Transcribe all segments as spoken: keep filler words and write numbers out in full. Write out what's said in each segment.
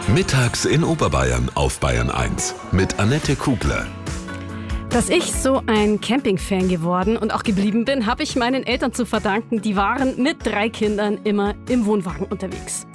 Mittags in Oberbayern auf Bayern eins mit Annette Kugler. Dass ich so ein Camping-Fan geworden und auch geblieben bin, habe ich meinen Eltern zu verdanken. Die waren mit drei Kindern immer im Wohnwagen unterwegs.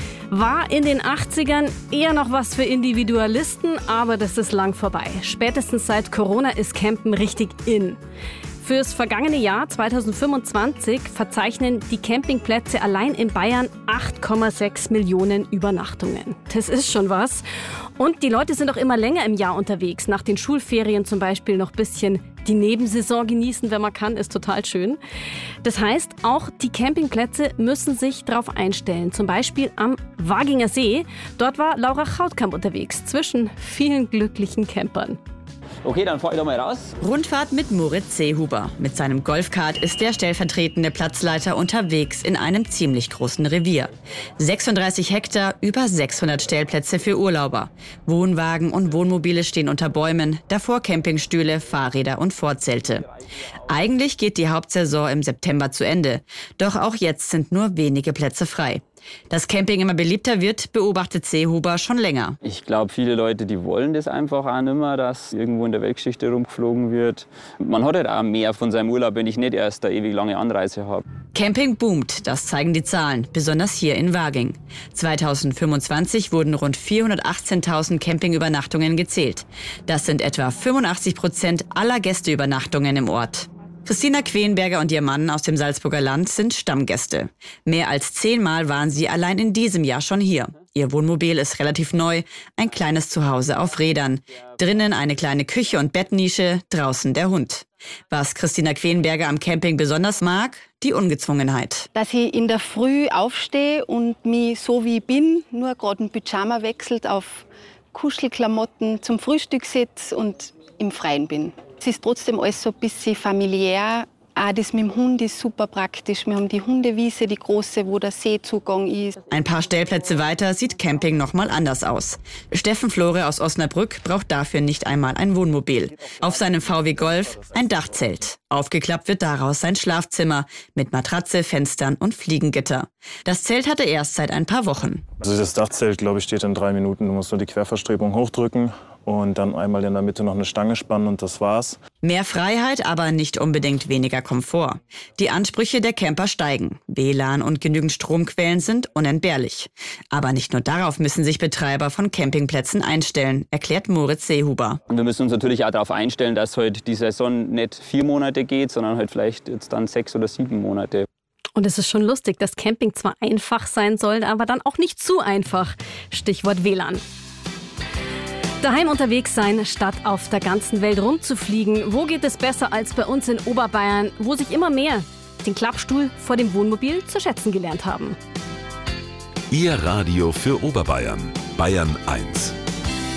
War in den achtzigern eher noch was für Individualisten, aber das ist lang vorbei. Spätestens seit Corona ist Campen richtig in. Fürs vergangene Jahr zweitausendfünfundzwanzig verzeichnen die Campingplätze allein in Bayern acht Komma sechs Millionen Übernachtungen. Das ist schon was. Und die Leute sind auch immer länger im Jahr unterwegs. Nach den Schulferien zum Beispiel noch ein bisschen die Nebensaison genießen, wenn man kann, ist total schön. Das heißt, auch die Campingplätze müssen sich darauf einstellen. Zum Beispiel am Waginger See. Dort war Laura Chautkamp unterwegs, zwischen vielen glücklichen Campern. Okay, dann fahr ich doch mal raus. Rundfahrt mit Moritz Seehuber. Mit seinem Golfkart ist der stellvertretende Platzleiter unterwegs in einem ziemlich großen Revier. sechsunddreißig Hektar, über sechshundert Stellplätze für Urlauber. Wohnwagen und Wohnmobile stehen unter Bäumen, davor Campingstühle, Fahrräder und Vorzelte. Eigentlich geht die Hauptsaison im September zu Ende. Doch auch jetzt sind nur wenige Plätze frei. Dass Camping immer beliebter wird, beobachtet Seehuber schon länger. Ich glaube, viele Leute, die wollen das einfach auch nicht mehr, dass irgendwo in der Weltgeschichte rumgeflogen wird. Man hat halt auch mehr von seinem Urlaub, wenn ich nicht erst eine ewig lange Anreise habe. Camping boomt, das zeigen die Zahlen, besonders hier in Waging. zweitausendfünfundzwanzig wurden rund vierhundertachtzehntausend Campingübernachtungen gezählt. Das sind etwa fünfundachtzig Prozent aller Gästeübernachtungen im Ort. Christina Quenberger und ihr Mann aus dem Salzburger Land sind Stammgäste. Mehr als zehnmal waren sie allein in diesem Jahr schon hier. Ihr Wohnmobil ist relativ neu, ein kleines Zuhause auf Rädern. Drinnen eine kleine Küche und Bettnische, draußen der Hund. Was Christina Quenberger am Camping besonders mag, die Ungezwungenheit. Dass ich in der Früh aufstehe und mich so wie ich bin, nur gerade ein Pyjama wechselt auf Kuschelklamotten zum Frühstück sitze und im Freien bin. Es ist trotzdem alles so ein bisschen familiär. Auch das mit dem Hund ist super praktisch. Wir haben die Hundewiese, die große, wo der Seezugang ist. Ein paar Stellplätze weiter sieht Camping noch mal anders aus. Steffen Flore aus Osnabrück braucht dafür nicht einmal ein Wohnmobil. Auf seinem V W Golf ein Dachzelt. Aufgeklappt wird daraus sein Schlafzimmer mit Matratze, Fenstern und Fliegengitter. Das Zelt hatte erst seit ein paar Wochen. Also das Dachzelt, glaube ich, steht in drei Minuten. Du musst nur die Querverstrebung hochdrücken und dann einmal in der Mitte noch eine Stange spannen und das war's. Mehr Freiheit, aber nicht unbedingt weniger Komfort. Die Ansprüche der Camper steigen. W L A N und genügend Stromquellen sind unentbehrlich. Aber nicht nur darauf müssen sich Betreiber von Campingplätzen einstellen, erklärt Moritz Seehuber. Und wir müssen uns natürlich auch darauf einstellen, dass halt die Saison nicht vier Monate geht, sondern halt vielleicht jetzt dann sechs oder sieben Monate. Und es ist schon lustig, dass Camping zwar einfach sein soll, aber dann auch nicht zu einfach. Stichwort W L A N. Daheim unterwegs sein, statt auf der ganzen Welt rumzufliegen. Wo geht es besser als bei uns in Oberbayern, wo sich immer mehr den Klappstuhl vor dem Wohnmobil zu schätzen gelernt haben? Ihr Radio für Oberbayern. Bayern eins.